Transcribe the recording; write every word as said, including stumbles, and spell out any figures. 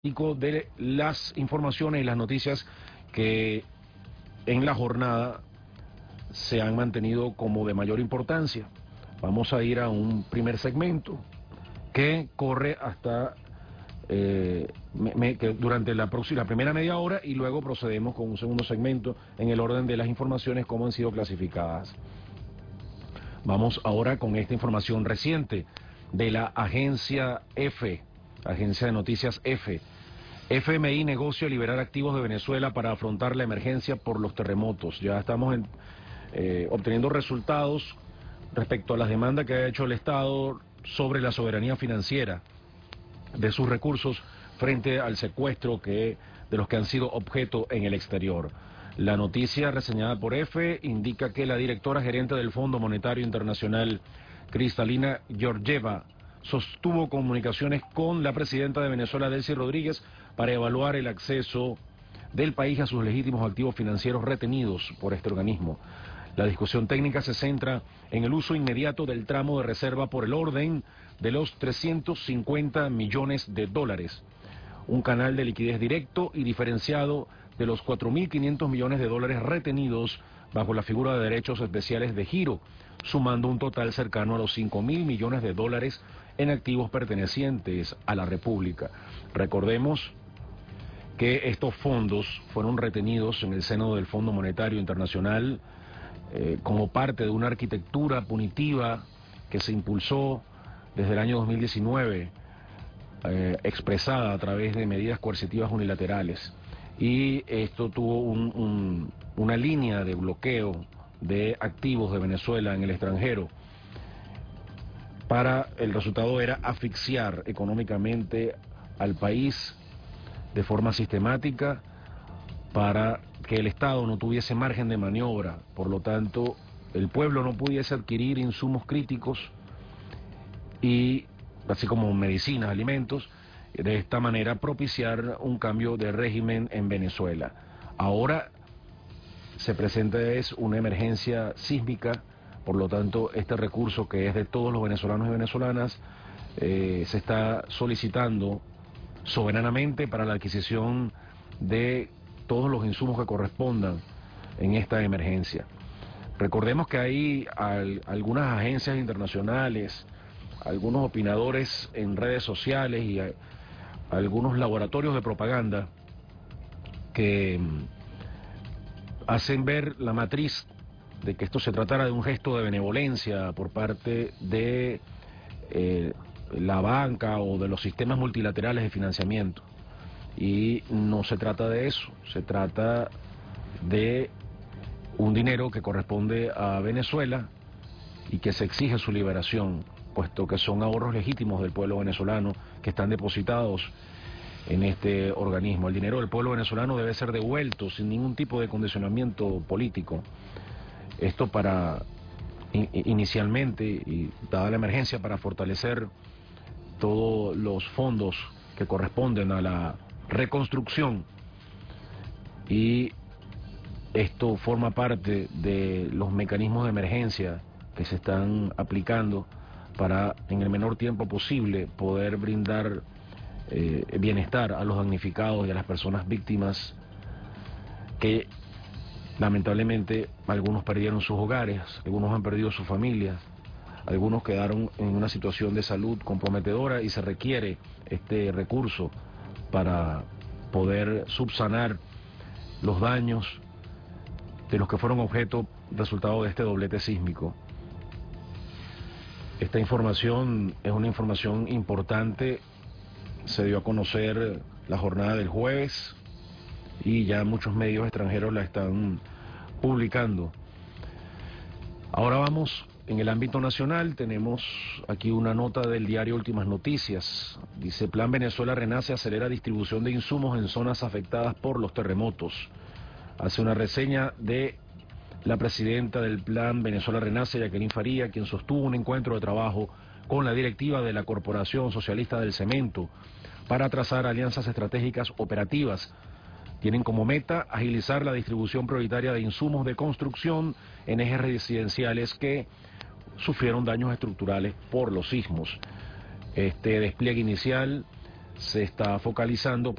de las informaciones y las noticias que en la jornada se han mantenido como de mayor importancia. Vamos a ir a un primer segmento que corre hasta eh, me, me, que durante la, próxima, la primera media hora, y luego procedemos con un segundo segmento en el orden de las informaciones como han sido clasificadas. Vamos ahora con esta información reciente de la agencia EFE, agencia de noticias EFE. F M I negocia liberar activos de Venezuela para afrontar la emergencia por los terremotos. Ya estamos en, eh, obteniendo resultados respecto a las demandas que ha hecho el Estado sobre la soberanía financiera de sus recursos frente al secuestro que, de los que han sido objeto en el exterior. La noticia reseñada por EFE indica que la directora gerente del Fondo Monetario Internacional, Cristalina Georgieva, sostuvo comunicaciones con la presidenta de Venezuela, Delcy Rodríguez, para evaluar el acceso del país a sus legítimos activos financieros retenidos por este organismo. La discusión técnica se centra en el uso inmediato del tramo de reserva por el orden de los trescientos cincuenta millones de dólares, un canal de liquidez directo y diferenciado de los cuatro mil quinientos millones de dólares retenidos bajo la figura de derechos especiales de giro, sumando un total cercano a los cinco mil millones de dólares en activos pertenecientes a la República. Recordemos que estos fondos fueron retenidos en el seno del Fondo Monetario Internacional eh, como parte de una arquitectura punitiva que se impulsó desde el año dos mil diecinueve, eh, expresada a través de medidas coercitivas unilaterales. Y esto tuvo un, un, una línea de bloqueo de activos de Venezuela en el extranjero. Para el resultado era asfixiar económicamente al país de forma sistemática para que el Estado no tuviese margen de maniobra. Por lo tanto, el pueblo no pudiese adquirir insumos críticos y así como medicinas, alimentos, de esta manera propiciar un cambio de régimen en Venezuela. Ahora se presenta es una emergencia sísmica, por lo tanto este recurso, que es de todos los venezolanos y venezolanas, eh, se está solicitando soberanamente para la adquisición de todos los insumos que correspondan en esta emergencia. Recordemos que hay al, algunas agencias internacionales, algunos opinadores en redes sociales y a, algunos laboratorios de propaganda que hacen ver la matriz de que esto se tratara de un gesto de benevolencia por parte de eh, la banca o de los sistemas multilaterales de financiamiento. Y no se trata de eso, se trata de un dinero que corresponde a Venezuela y que se exige su liberación, puesto que son ahorros legítimos del pueblo venezolano que están depositados en este organismo. El dinero del pueblo venezolano debe ser devuelto sin ningún tipo de condicionamiento político. Esto para, in, inicialmente, y dada la emergencia, para fortalecer todos los fondos que corresponden a la reconstrucción, y esto forma parte de los mecanismos de emergencia que se están aplicando para, en el menor tiempo posible, poder brindar eh, bienestar a los damnificados y a las personas víctimas que lamentablemente algunos perdieron sus hogares, algunos han perdido sus familias, algunos quedaron en una situación de salud comprometedora y se requiere este recurso para poder subsanar los daños de los que fueron objeto resultado de este doblete sísmico. Esta información es una información importante, se dio a conocer la jornada del jueves y ya muchos medios extranjeros la están publicando. Ahora vamos en el ámbito nacional, tenemos aquí una nota del diario Últimas Noticias. Dice: Plan Venezuela Renace acelera distribución de insumos en zonas afectadas por los terremotos. Hace una reseña de la presidenta del Plan Venezuela Renace, Jacqueline Faría, quien sostuvo un encuentro de trabajo con la directiva de la Corporación Socialista del Cemento para trazar alianzas estratégicas operativas. Tienen como meta agilizar la distribución prioritaria de insumos de construcción en ejes residenciales que sufrieron daños estructurales por los sismos. Este despliegue inicial se está focalizando